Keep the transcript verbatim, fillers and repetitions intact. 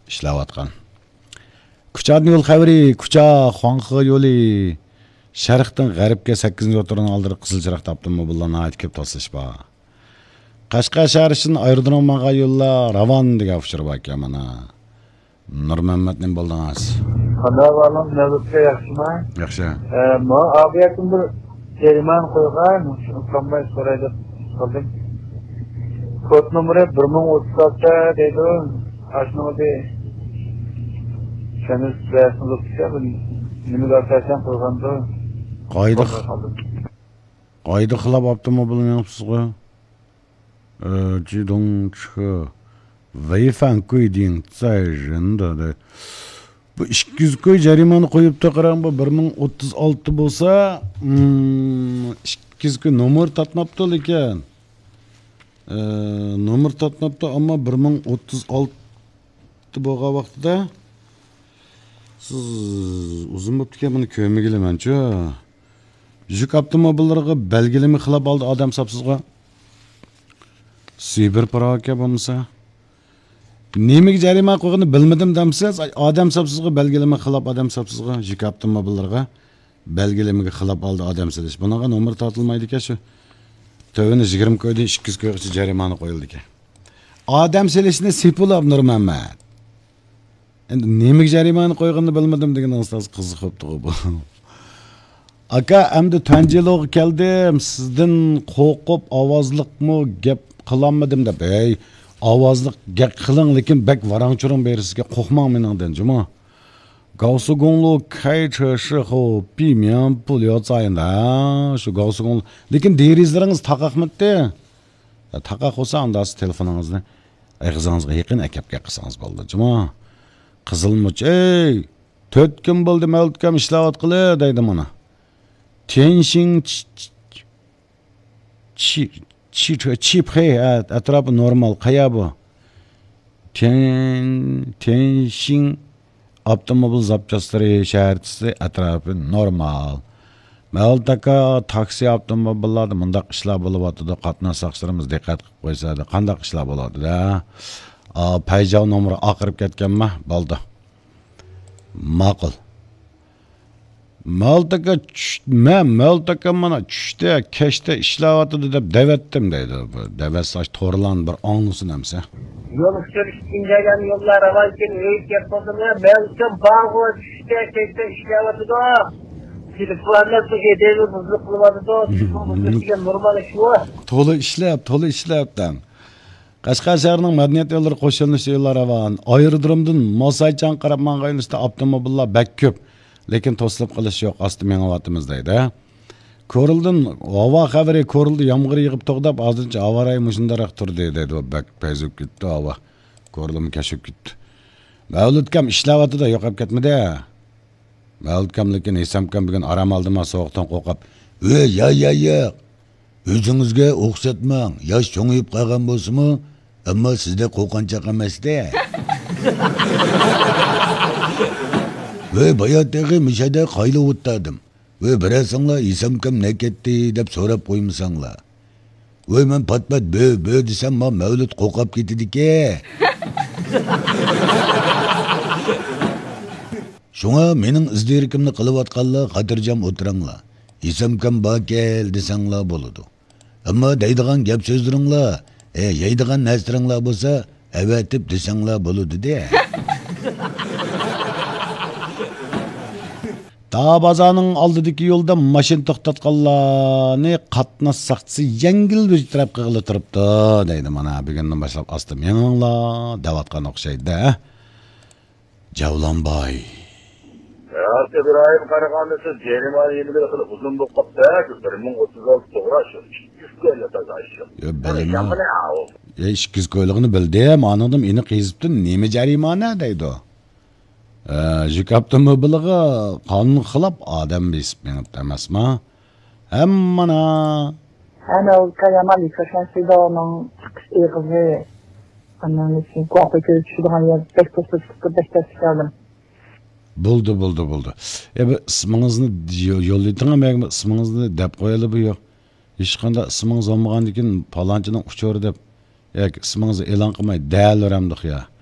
ishlayotgan. Kuchadın yol xabari, Kucha Xuanxe yolu Şərqdən Qərbə sakkizinci oturun aldırıb qızıl çıraq avtomobillarni aytib kep toslashba. Qashqar shahri uchun aerodromga yo'llar ravon degan uchur bor ekan mana. Nurmuhammad nim bo'ldingiz? Qanday bo'lam, navbatga yaxshimi? Yaxshi. Eh, ma abiyatim bir Jeriman qo'ygan, qanday so'raydi qildim. Kod nomeri bir ming o'ttiz olti dedi. Ashnodi. Seni siyasını tutuşa nimi gartaşan qo'yganda Qayda Qayda qilib avtomobilni yapsizga? Э, 机动车违反规定载人的的 bu ikki yuz koy jarimani qo'yib taqaran bu bir ming o'ttiz olti bo'lsa, ikki yuz koy nomer tatmabdi lekin. E, nomer tatmabdi, ammo bir ming o'ttiz olti bo'lgan vaqtida siz uzun bo'lib ketgan buni ko'rmaganman-ku. Yuk avtomobillariga belgilama qilib oldi odam sapsizga. Siber paraka bo'lmasa, nimaga jarima qo'yganini bilmadim demsiz, odam sapsizga belgilama qilib odam sapsizga yuk avtomobillarga belgilamaga qilib oldi odam sapsiz. Bunaqa nomer tortilmaydi ekan shu. Tövini yigirma koyda ikki yuz koygacha jarimani qo'yildi ekan. Odam selishni sepulab Nurmuhammad. Endi nimaga jarimani qo'yganini bilmadim degan ustoz qiziqibdi bu. Aka, endi tanjiloga keldim. Sizdan qo'rqib ovozliqmi gap qilolmadim deb. Ey, ovozliq gap qiling, lekin bak varangchuring berisizga qo'rqmang meningdan, juma. 高速公路开车时候避免不了灾难，şu 高速公路. Lekin derizlaringiz taqaqmidi. Taqaq olsa anda siz telefoningizni og'zingizga yaqin akapga qilsangiz bo'ldi, juma. Qizilmuch, ey, to'rt kun bo'ldi malkam ishlayotqili deydi mana. Tenshin chi chi chip hey atrofi normal qaya bu. Ten tenshin avtomobil zapchastlari shaharchisi atrofi normal. Maldaka taksi avtomobillarda mundaq ishlar bo'lyapti, qatnash saqchilarimiz diqqat qilib qo'ysadi. Qanday ishlar bo'ladi-da? Payjav nomeri oqirib ketganmi? Bo'ldi. Ma'qul. Maldaka men Maldaka mana tushda, kechda ishlayapti deb davatdim deydi. Davatsash to'rlan bir onglusin hamsa. Yol sürüştüğünden yollar avarken öğüt yapmadığına belki bağlı düşte kekte işlevatı da telefonla tüketeli buzlu kılmadı da tüketeli normal işi var. Tolu işlep, tolu işlepten. Qashqar shahrining madaniyat yo'llari qo'shilinish yo'llari van aerodromdan Mosaychan qarab mang'ayinishda avtomobillar bak ko'p, lekin to'silib qilish yo'q, osti mengavatimiz deydi. Ko'rildim, havo xabari ko'rildi, yomg'ir yig'ib to'xtab, hozircha avaray mushundaroq turdi dedi. Bak payzib ketdi havo. Ko'rildim kashib ketdi. Mavludkam ishlayotdi-da, yo'qib ketmadi. Mavludkam lekin esamkam bugun aram oldima sovuqdan qo'rqib, "Ey, ya ya ya. O'zingizga o'xshatmang. Yosh cho'ngib qolgan bo'lsa-mu, ammo sizda qo'rqanchoq emas-da." Ve bayatdagi mishada qayli o'tdim. Ve birasinglar esamkam ne ketdi deb so'rab qo'ymasanglar. Ve men patpat bö bö desam, ma Mavlud qo'rqib ketdi-ki. Shunga mening izdirikimni qilayotganlar xotirjam o'tiringlar. Esamkam bakel desanglar bo'ladi. Ammo deydigan gap so'zlaringlar, e yeydigan narsaringlar bo'lsa, avatib desanglar bo'ladi-da. Dağ bazanın aldidagi yo'lda mashin to'xtatganlarni qatnash saqchisi yengil bir taraf qilib turibdi deydi. Mana bugundan boshlab osti meninglar davatgan o'xshaydi. Javlonboy. Artı bir ayım qaragandı siz Jeriman yeni bir qilib uzun bo'lib qopdi. bir ming o'ttiz olti to'g'ri shu. ikki yuz ko'yla tazayshi. Yo, bilaman. Ya ikki yuz ko'yligini bildim, anladim. Eni qizibdi, nima jarimani deydi. Yuk avtomobiliga qonun xilab odam besib menibdi emasmi? Hammana Ana o'lkayaman Ikashonsidoning chiqish eg'izi. Andan keyin qo'rqib tushadigan yer bek to'sib chiqib beshta chiqardim. Buldu buldu buldu. E bu ismingizni yo'llaytingmi, ismingizni deb qo'yali bu yo'q. Hech qanday ismingiz olmagandan keyin palonchining uchori deb yoki ismingizni e'lon qilmay da'l o'ramdiq ya.